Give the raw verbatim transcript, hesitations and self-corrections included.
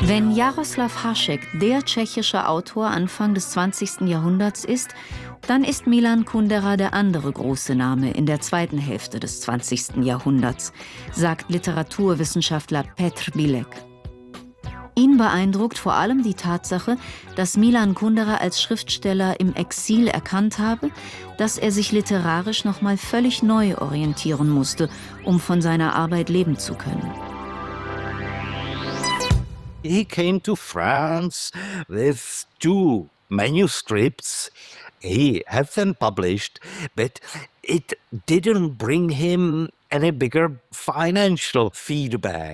Wenn Jaroslav Hašek der tschechische Autor Anfang des zwanzigsten Jahrhunderts ist, dann ist Milan Kundera der andere große Name in der zweiten Hälfte des zwanzigsten Jahrhunderts, sagt Literaturwissenschaftler Petr Bilek. Ihn beeindruckt vor allem die Tatsache, dass Milan Kundera als Schriftsteller im Exil erkannt habe, dass er sich literarisch nochmal völlig neu orientieren musste, um von seiner Arbeit leben zu können. He came to France with two manuscripts. He had them published, but it didn't bring him any bigger financial feedback.